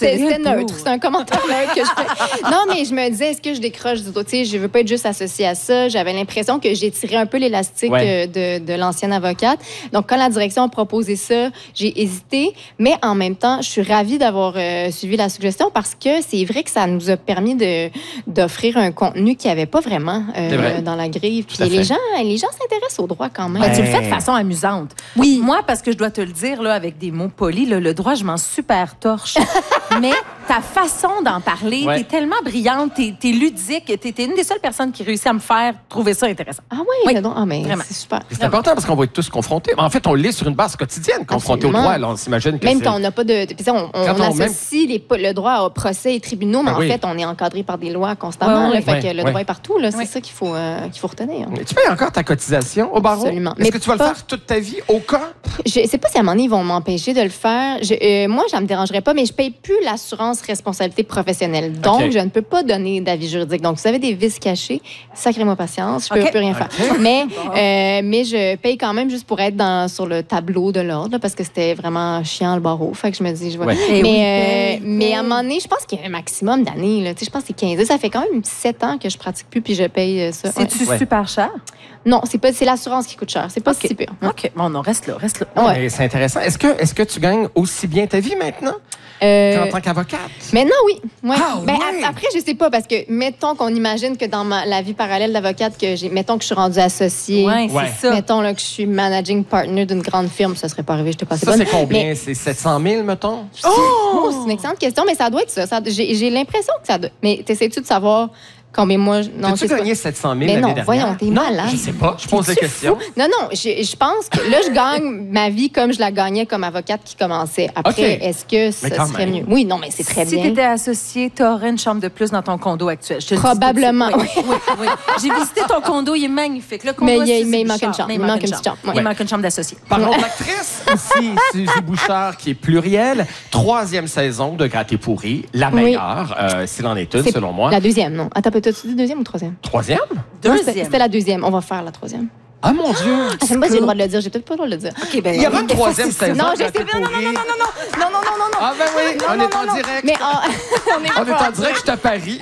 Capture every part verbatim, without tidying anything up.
C'était neutre. C'est un commentaire neutre que je fais. Non, mais je me disais, est-ce que je décroche du tout? Tu sais, je veux pas être juste associée à ça. J'avais l'impression que j'ai tiré un peu l'élastique ouais. de, de l'ancienne avocate. Donc, quand la direction a proposé ça, j'ai hésité. Mais en même temps, je suis ravie d'avoir euh, suivi la suggestion parce que c'est vrai que ça nous a permis de, d'offrir un contenu qu'il n'y avait pas vraiment euh, dans la grille. Puis les gens, les gens s'intéressent au droit quand même. Ben, tu le fais de façon amusante. Oui. Moi, parce que je dois te le dire là, avec des mots polis, là, le droit, je m'en super torche. Mais ta façon d'en parler, ouais. t'es tellement brillante, t'es, t'es ludique, t'es, t'es une des seules personnes qui réussit à me faire trouver ça intéressant. Ah oui? Oui. Ah, mais c'est super. C'est Vraiment. important parce qu'on va être tous confrontés. En fait, on l'est sur une base quotidienne, confrontés au droit. Là, on s'imagine que même c'est... qu'on n'a pas de... on, on, on, on associe même... les, le droit au procès et tribunaux, mais ben en oui. fait, on est encadré par des lois constamment. Ouais, là, fait ouais, que le droit ouais. est partout. Là, c'est ouais. ça qu'il faut, euh, qu'il faut retenir. Mais tu payes encore ta cotisation au barreau? Absolument. Est-ce mais que tu vas pas... le faire toute ta vie au cas? Je ne sais pas si à un moment donné, ils vont m'empêcher de le faire. Je, euh, moi, ça ne me dérangerait pas, mais je ne paye plus l'assurance responsabilité professionnelle. Donc, okay. je ne peux pas donner d'avis juridique. Donc, vous avez des vices cachés, sacrez-moi patience, je ne peux okay. plus rien faire. Okay. Mais, euh, mais je paye quand même juste pour être dans, sur le tableau de l'ordre, là, parce que c'était vraiment chiant, le barreau. Fait que je me dis, je vois. Ouais. Mais, oui, euh, oui. mais à un moment donné, je pense qu'il y a un maximum d'années. Là. Je pense que c'est quinze. Ça fait quand même sept ans que je pratique plus, puis je paye ça. C'est-tu ouais. super cher? Non, c'est pas, c'est l'assurance qui coûte cher. C'est pas okay. si pire. OK. Bon, on reste là, reste là. Ouais. C'est intéressant. Est-ce que, est-ce que tu gagnes aussi bien ta vie maintenant euh, qu'en tant qu'avocate? Maintenant, oui. Ouais. Ah, ben, ouais. Après, je sais pas, parce que mettons qu'on imagine que dans ma, la vie parallèle d'avocate, que j'ai, mettons que je suis rendue associée. Oui, c'est ouais. ça. Mettons là, que je suis managing partner d'une grande firme. Ça serait pas arrivé, je t'ai pas Ça, c'est combien? Mais... C'est sept cent mille, mettons? Oh! oh! C'est une excellente question, mais ça doit être ça. ça j'ai, j'ai l'impression que ça doit... Mais t'essaies-tu de savoir... Combien moi... Non, tu gagné sept cent mille mais l'année non, dernière? Voyons, t'es non, malade. Je sais pas, je pose des questions. Fou? Non, non, je, je pense que là, je gagne ma vie comme je la gagnais comme avocate qui commençait. Après, okay. est-ce que ça serait même. mieux? Oui, non, mais c'est très si bien. Si t'étais associée, t'aurais une chambre de plus dans ton condo actuel. Je te Probablement, oui. oui, oui, oui. J'ai visité ton condo, il est magnifique. Le condo, mais il, mais il manque une chambre. Mais il manque une chambre. Il manque une chambre d'associée. Parlons de l'actrice ici, Suzy Bouchard, qui est plurielle. Troisième saison de Gâté pourri, la meilleure, oui. euh, s'il en est une, selon moi. La deuxième, non. Attends, t'as-tu dit deuxième ou troisième? Troisième? Deuxième. C'était la deuxième. On va faire la troisième. Ah, mon Dieu! Ah, je sais pas si j'ai le droit de le dire. J'ai peut-être pas le droit de le dire. Okay, ben, il y aura une troisième saison. Non, je sais pas. Non, non, non, non, non, non, non, non, non, non. Ah, ben oui, non, on non, est en non, direct. Mais on, on est, on est en direct, je te parie.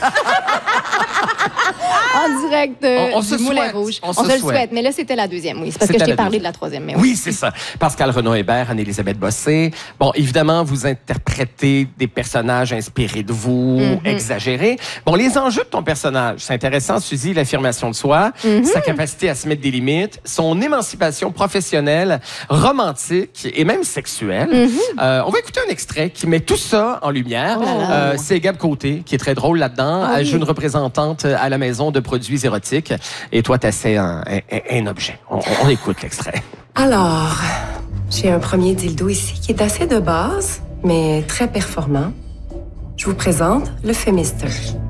En direct de, on, on du Moulin Rouge. On, on se, se le souhaite. Mais là, c'était la deuxième, oui. C'est parce c'était que je t'ai deuxième. parlé de la troisième. Mais oui, oui, oui c'est ça. Pascal Renaud-Hébert, Anne-Élisabeth Bossé. Bon, évidemment, vous interprétez des personnages inspirés de vous, mm-hmm. exagérés. Bon, les enjeux de ton personnage, c'est intéressant, Suzy, l'affirmation de soi, mm-hmm. sa capacité à se mettre des limites, son émancipation professionnelle, romantique et même sexuelle. Mm-hmm. Euh, on va écouter un extrait qui met tout ça en lumière. Oh. Euh, c'est Gab Côté, qui est très drôle là-dedans. Oh, Elle joue oui. une représentante à la maison de produits érotiques. Et toi, t'essaies un, un, un objet. On, on écoute l'extrait. Alors, j'ai un premier dildo ici qui est assez de base, mais très performant. Je vous présente le Femister,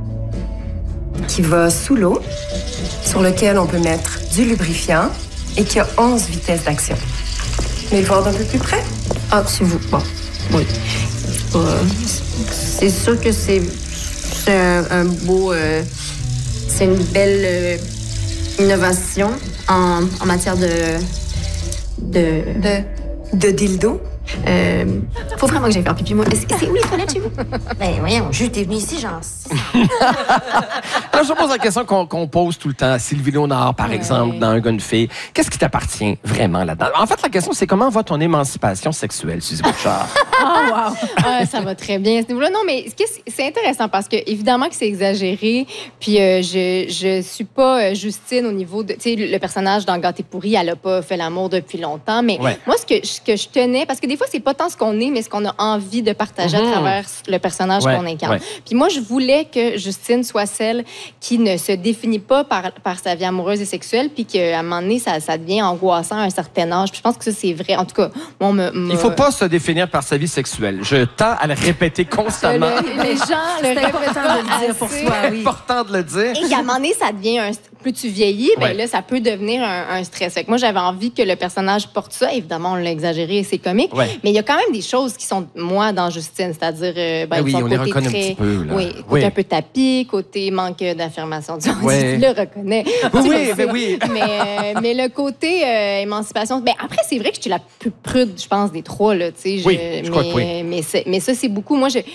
qui va sous l'eau, sur lequel on peut mettre du lubrifiant et qui a onze vitesses d'action. Mais le voir d'un peu plus près? Ah, c'est vous. Bon, oui. Euh, c'est sûr que c'est, c'est un, un beau... Euh, c'est une belle euh, innovation en, en matière de... De... De, de dildo? Euh, faut vraiment que j'aille faire pipi, moi. C'est, c'est où les toilettes chez vous? Ben, voyons, juste t'es venu ici, genre. Alors, je pose la question qu'on, qu'on pose tout le temps à Sylvie Léonard, par ouais. exemple, dans Un gars, une fille. Qu'est-ce qui t'appartient vraiment là-dedans? En fait, la question, c'est comment va ton émancipation sexuelle, Suzy Bouchard? Oh, wow! Ah, ça va très bien à ce niveau-là. Non, mais c'est intéressant parce que, évidemment, que c'est exagéré. Puis, euh, je, je suis pas Justine au niveau de. Tu sais, le personnage dans Gâté pourri, elle a pas fait l'amour depuis longtemps. Mais ouais. moi, ce que, ce que je tenais, parce que des fois, c'est pas tant ce qu'on est, mais ce qu'on a envie de partager mmh. à travers le personnage ouais. qu'on incarne. Ouais. Puis moi, je voulais que Justine soit celle qui ne se définit pas par, par sa vie amoureuse et sexuelle, puis qu'à un moment donné, ça, ça devient angoissant à un certain âge. Puis je pense que ça, c'est vrai. En tout cas, moi, me, me... il faut pas se définir par sa vie sexuelle. Je tends à le répéter constamment. Le, les gens le c'est important de le dire pour soi. Oui. C'est important de le dire. Et à un moment donné, ça devient un... Plus tu vieillis, ben ouais. là, ça peut devenir un, un stress. Fait que moi, j'avais envie que le personnage porte ça. Évidemment, on l'a exagéré et c'est comique. Ouais. Mais il y a quand même des choses qui sont, moi, dans Justine. C'est-à-dire, euh, ben, oui, son on côté les reconnaît très... un petit peu. Là. Oui, côté oui. un peu tapis, côté manque d'affirmation. Tu ouais. le reconnais. Oui, mais oui. Mais, euh, mais le côté euh, émancipation... Ben, après, c'est vrai que je suis la plus prude, je pense, des trois. Là, oui, je, je mais, crois que oui. Mais, mais ça, c'est beaucoup. Moi, je...